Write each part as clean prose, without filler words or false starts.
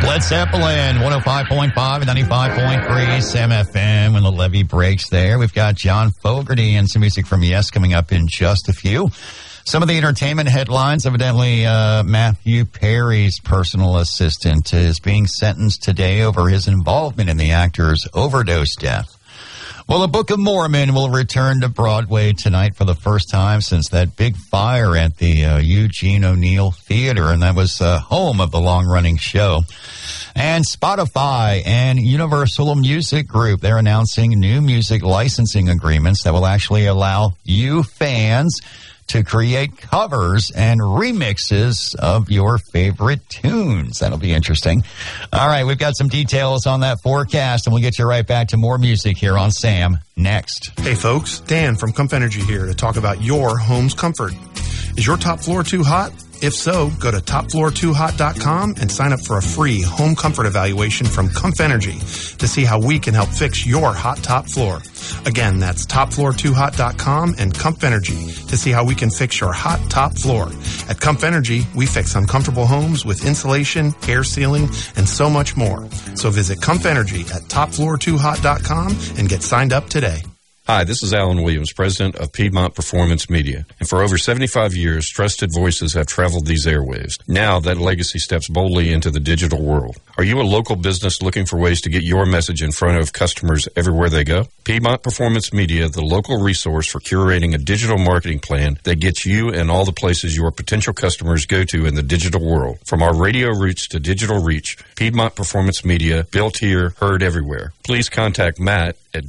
Led Zeppelin, 105.5 and 95.3 Sam FM. When the levee breaks there, we've got John Fogerty and some music from Yes coming up in just a few. Some of the entertainment headlines, evidently Matthew Perry's personal assistant is being sentenced today over his involvement in the actor's overdose death. Well, the Book of Mormon will return to Broadway tonight for the first time since that big fire at the Eugene O'Neill Theater, and that was home of the long-running show. And Spotify and Universal Music Group, they're announcing new music licensing agreements that will actually allow you fans to create covers and remixes of your favorite tunes. That'll be interesting. All right, we've got some details on that forecast, and we'll get you right back to more music here on Sam next. Hey folks, Dan from Comf Energy here to talk about your home's comfort. Is your top floor too hot? If so, go to topfloor2hot.com and sign up for a free home comfort evaluation from Comf Energy to see how we can help fix your hot top floor. Again, that's topfloor2hot.com and Comf Energy to see how we can fix your hot top floor. At Comf Energy, we fix uncomfortable homes with insulation, air sealing, and so much more. So visit Comf Energy at topfloor2hot.com and get signed up today. Hi, this is Alan Williams, president of Piedmont Performance Media. And for over 75 years, trusted voices have traveled these airwaves. Now that legacy steps boldly into the digital world. Are you a local business looking for ways to get your message in front of customers everywhere they go? Piedmont Performance Media, the local resource for curating a digital marketing plan that gets you in all the places your potential customers go to in the digital world. From our radio roots to digital reach, Piedmont Performance Media, built here, heard everywhere. Please contact Matt at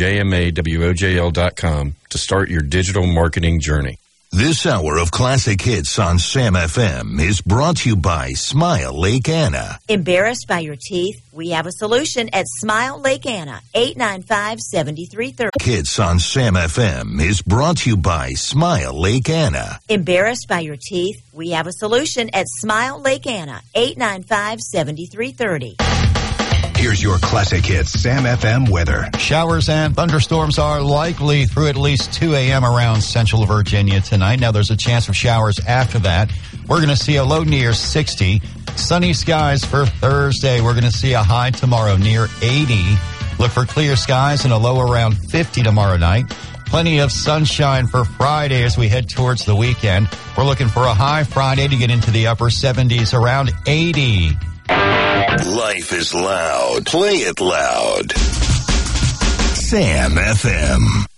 WJMAWOJL.com to start your digital marketing journey. This hour of classic hits on Sam FM is brought to you by Smile Lake Anna. Embarrassed by your teeth? We have a solution at Smile Lake Anna, 895-7330. Hits on Sam FM is brought to you by Smile Lake Anna. Embarrassed by your teeth? We have a solution at Smile Lake Anna, 895-7330. Here's your classic hits Sam FM weather. Showers and thunderstorms are likely through at least 2 a.m. around central Virginia tonight. Now, there's a chance of showers after that. We're going to see a low near 60. Sunny skies for Thursday. We're going to see a high tomorrow near 80. Look for clear skies and a low around 50 tomorrow night. Plenty of sunshine for Friday as we head towards the weekend. We're looking for a high Friday to get into the upper 70s, around 80. Life is loud. Play it loud. Sam FM.